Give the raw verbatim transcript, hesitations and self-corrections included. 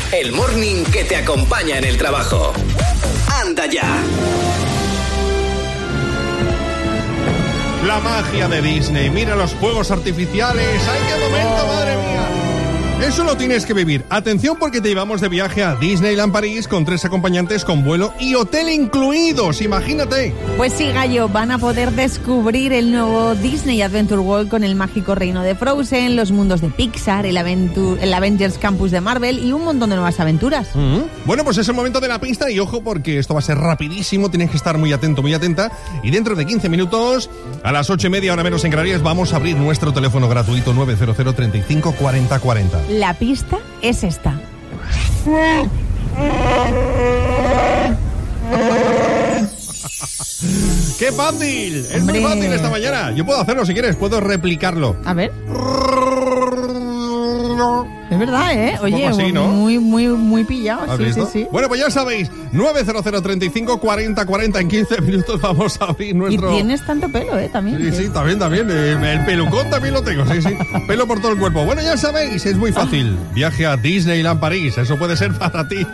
el morning que te acompaña en el trabajo. ¡Anda ya! La magia de Disney. Mira los fuegos artificiales. ¡Ay, qué momento, madre mía! Eso lo tienes que vivir. Atención, porque te llevamos de viaje a Disneyland París con tres acompañantes con vuelo y hotel incluidos. Imagínate. Pues sí, Gallo, van a poder descubrir el nuevo Disney Adventure World con el mágico reino de Frozen, los mundos de Pixar, el, Aventur- el Avengers Campus de Marvel y un montón de nuevas aventuras. Mm-hmm. Bueno, pues es el momento de la pista y ojo, porque esto va a ser rapidísimo. Tienes que estar muy atento, muy atenta. Y dentro de quince minutos, a las ocho y media, hora menos en Canarias, vamos a abrir nuestro teléfono gratuito nueve cero cero, treinta y cinco, cuarenta, cuarenta. La pista es esta. ¡Qué fácil! Es Hombre. muy fácil esta mañana. Yo puedo hacerlo si quieres, puedo replicarlo. A ver. Es verdad, ¿eh? Oye, así, ¿no? muy, muy, muy pillado. ¿Has Sí, visto? sí, sí. Bueno, pues ya sabéis, nueve cero cero, treinta y cinco, cuarenta, cuarenta. En quince minutos vamos a abrir nuestro... Y tienes tanto pelo, ¿eh? También. Sí, sí, también, también. Eh, El pelucón también lo tengo, sí, sí. Pelo por todo el cuerpo. Bueno, ya sabéis, es muy fácil. Viaje a Disneyland París, eso puede ser para ti.